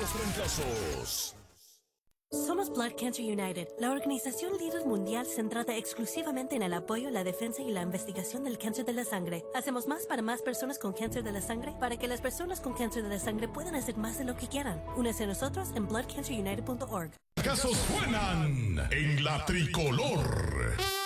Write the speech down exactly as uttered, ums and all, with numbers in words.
los trancazos. Somos Blood Cancer United, la organización líder mundial centrada exclusivamente en el apoyo, la defensa y la investigación del cáncer de la sangre. Hacemos más para más personas con cáncer de la sangre para que las personas con cáncer de la sangre puedan hacer más de lo que quieran. Únese a nosotros en blood cancer united punto org. Casos suenan en la tricolor.